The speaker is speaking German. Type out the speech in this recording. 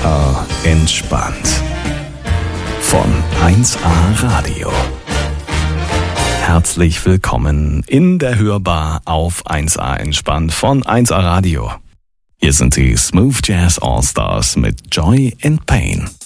1A entspannt. Von 1A Radio. Herzlich willkommen in der Hörbar auf 1A entspannt von 1A Radio. Hier sind die Smooth Jazz All-Stars mit Joy and Pain.